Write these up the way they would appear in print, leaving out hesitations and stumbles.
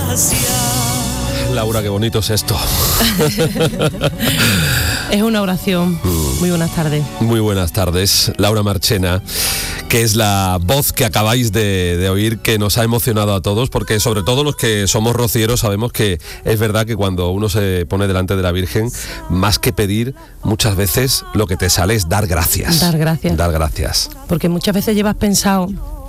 Laura, qué bonito es esto. Es una oración. Muy buenas tardes. Muy buenas tardes, Laura Marchena, que es la voz que acabáis de oír, que nos ha emocionado a todos, porque sobre todo los que somos rocieros sabemos que es verdad que cuando uno se pone delante de la Virgen, más que pedir, muchas veces lo que te sale es dar gracias. Dar gracias. Dar gracias. Porque muchas veces llevas pensado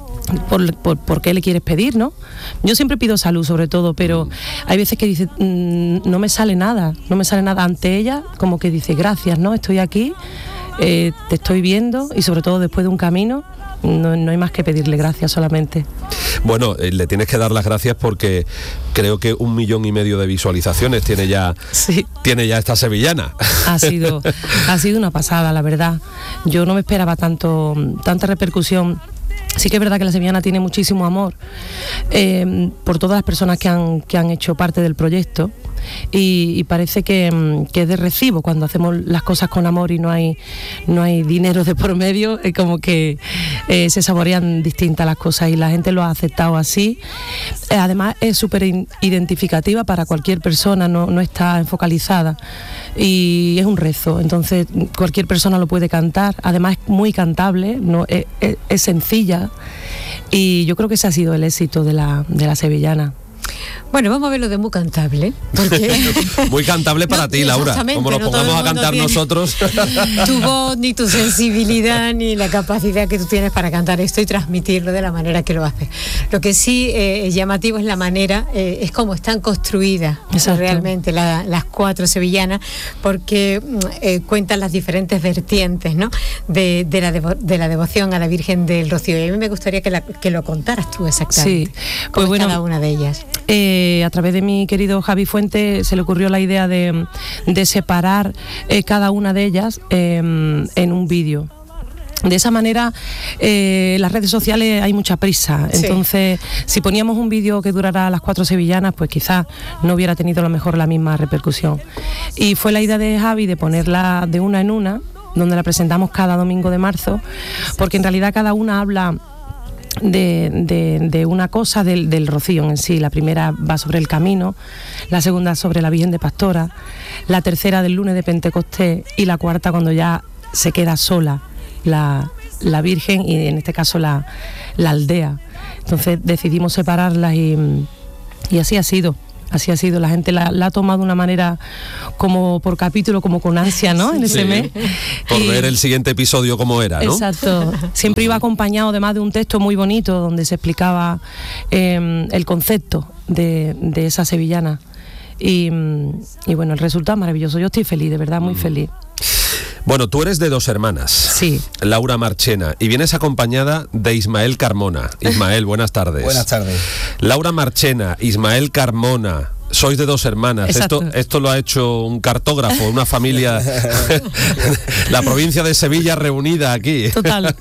por qué le quieres pedir, ¿no? Yo siempre pido salud, sobre todo, pero hay veces que dices, no me sale nada ante ella, como que dice, gracias, ¿no? Estoy aquí, te estoy viendo, y sobre todo después de un camino, no hay más que pedirle gracias solamente. Bueno, le tienes que dar las gracias porque creo que 1,5 millones de visualizaciones tiene ya, sí. Tiene ya esta sevillana. Ha sido una pasada, la verdad. Yo no me esperaba tanta repercusión. Sí que es verdad que la sevillana tiene muchísimo amor por todas las personas que han hecho parte del proyecto, y parece que es de recibo cuando hacemos las cosas con amor y no hay dinero de por medio, es como que se saborean distintas las cosas, y la gente lo ha aceptado así. Además es súper identificativa para cualquier persona, no está focalizada, y es un rezo, entonces cualquier persona lo puede cantar. Además es muy cantable, es sencilla, y yo creo que ese ha sido el éxito de la sevillana. Bueno, vamos a ver lo de muy cantable. Porque muy cantable para ti, Laura. Como nos pongamos a cantar nosotros. Tu voz, ni tu sensibilidad, ni la capacidad que tú tienes para cantar esto y transmitirlo de la manera que lo haces. Lo que sí es llamativo es la manera, es cómo están construidas realmente las 4 sevillanas, porque cuentan las diferentes vertientes, ¿no? de la devoción a la Virgen del Rocío. Y a mí me gustaría que lo contaras tú exactamente. Sí, pues bueno, cada una de ellas. A través de mi querido Javi Fuente se le ocurrió la idea de separar cada una de ellas en un vídeo. De esa manera, las redes sociales hay mucha prisa, entonces si poníamos un vídeo que durara las 4 sevillanas, pues quizás no hubiera tenido a lo mejor la misma repercusión. Y fue la idea de Javi de ponerla de una en una, donde la presentamos cada domingo de marzo, porque en realidad cada una habla de una cosa del Rocío en sí. La primera va sobre el camino, la segunda sobre la Virgen de Pastora, la tercera del lunes de Pentecostés, y la cuarta cuando ya se queda sola la Virgen, y en este caso la aldea. Entonces decidimos separarlas, y así ha sido. Así ha sido, la gente la ha tomado de una manera como por capítulo, como con ansia, ¿no? En ese mes. Por ver el siguiente episodio como era, ¿no? Exacto. Siempre iba acompañado además de un texto muy bonito donde se explicaba el concepto de esa sevillana. Y bueno, el resultado es maravilloso. Yo estoy feliz, de verdad, muy feliz. Bueno, tú eres de 2 hermanas. Sí. Laura Marchena, y vienes acompañada de Ismael Carmona. Ismael, buenas tardes. Buenas tardes. Laura Marchena, Ismael Carmona, sois de 2 hermanas. Esto lo ha hecho un cartógrafo, una familia, la provincia de Sevilla reunida aquí. Total.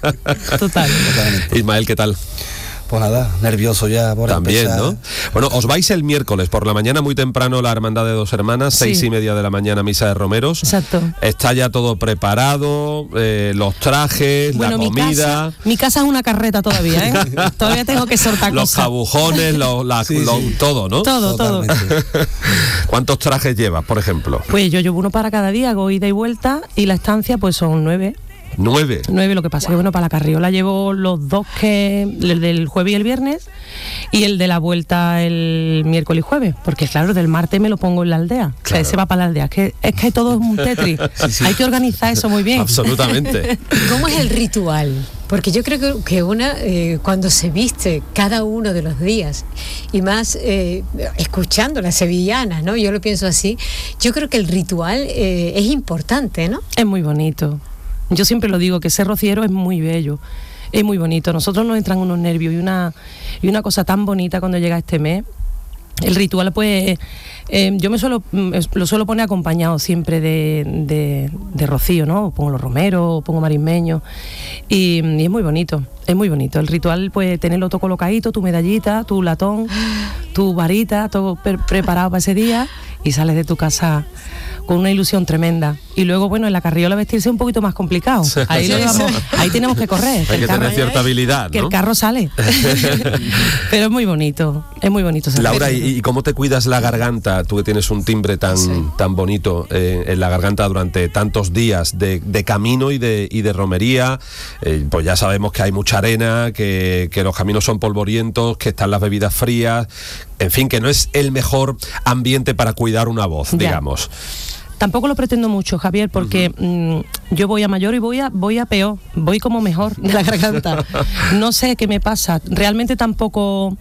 Ismael, ¿qué tal? Pues nada, nervioso ya por también, empezar. ¿no? Bueno, os vais el miércoles por la mañana muy temprano, la Hermandad de 2 Hermanas, 6:30 de la mañana, misa de romeros. Exacto. Está ya todo preparado, los trajes, la comida. Mi casa es una carreta todavía, ¿eh? Todavía tengo que soltar los cosas. Cabujones, todo, ¿no? Todo. ¿Cuántos trajes llevas, por ejemplo? Pues yo llevo uno para cada día, hago ida y vuelta, y la estancia pues son 9. 9. Lo que pasa es que bueno, para la carriola llevo los 2, el del jueves y el viernes, y el de la vuelta el miércoles y jueves, porque claro, del martes me lo pongo en la aldea. Claro. O sea, ese va para la aldea. Es que todo es un Tetris. Hay que organizar eso muy bien. Absolutamente. ¿Cómo es el ritual? Porque yo creo que cuando se viste cada uno de los días, y más escuchando las sevillanas, ¿no? Yo lo pienso así. Yo creo que el ritual es importante, ¿no? Es muy bonito. Yo siempre lo digo, que ser rociero es muy bello, es muy bonito. Nosotros nos entran unos nervios y una cosa tan bonita cuando llega este mes. El ritual, pues, yo lo suelo poner acompañado siempre de rocío, ¿no? Pongo los romeros, pongo marismeños, y es muy bonito, es muy bonito. El ritual, pues, tenerlo todo colocadito, tu medallita, tu latón, tu varita, todo preparado para ese día, y sales de tu casa con una ilusión tremenda. Y luego, bueno, en la carriola vestirse es un poquito más complicado. Ahí, ahí tenemos que correr. Hay que tener cierta habilidad, ¿no? Que el carro sale. Pero es muy bonito Laura, ¿y cómo te cuidas la garganta? Tú que tienes un timbre tan bonito en la garganta durante tantos días de camino y de romería. Pues ya sabemos que hay mucha arena, que los caminos son polvorientos, que están las bebidas frías, en fin, que no es el mejor ambiente para cuidar una voz, digamos. Tampoco lo pretendo mucho, Javier, porque yo voy a mayor y voy a peor, voy como mejor de la garganta. No sé qué me pasa, realmente tampoco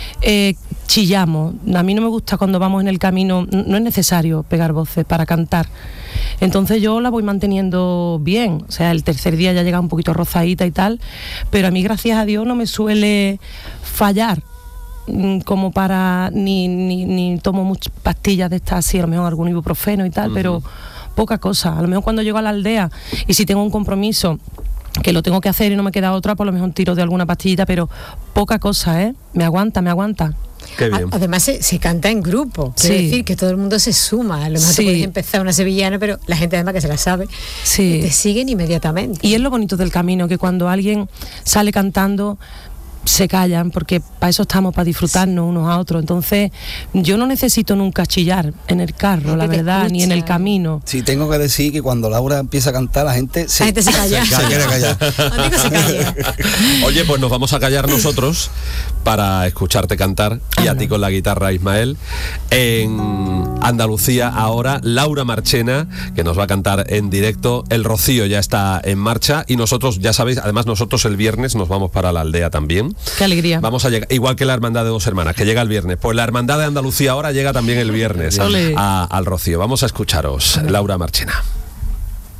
chillamos. A mí no me gusta cuando vamos en el camino, no es necesario pegar voces para cantar. Entonces yo la voy manteniendo bien, o sea, el tercer día ya llega un poquito rozadita y tal, pero a mí, gracias a Dios, no me suele fallar. Como para ni tomo muchas pastillas de estas así, a lo mejor algún ibuprofeno y tal, pero poca cosa. A lo mejor cuando llego a la aldea y si tengo un compromiso que lo tengo que hacer y no me queda otra, por lo mejor tiro de alguna pastillita, pero poca cosa, me aguanta. Qué bien. Además se canta en grupo, quiere decir que todo el mundo se suma. A lo mejor tú puedes empezar una sevillana, pero la gente además que se la sabe, te siguen inmediatamente. Y es lo bonito del camino, que cuando alguien sale cantando se callan, porque para eso estamos, para disfrutarnos unos a otros. Entonces yo no necesito nunca chillar en el carro, la verdad, ni en el camino. Sí, tengo que decir que cuando Laura empieza a cantar, la gente se calla. Se quiere callar. Se calla. Oye, pues nos vamos a callar nosotros para escucharte cantar, y a ti con la guitarra, Ismael. En Andalucía ahora, Laura Marchena, que nos va a cantar en directo. El Rocío ya está en marcha y nosotros, ya sabéis, además nosotros el viernes nos vamos para la aldea también. Qué alegría. Vamos a llegar, igual que la Hermandad de Dos Hermanas, que llega el viernes. Pues la Hermandad de Andalucía ahora llega también el viernes al Rocío. Vamos a escucharos, Laura Marchena.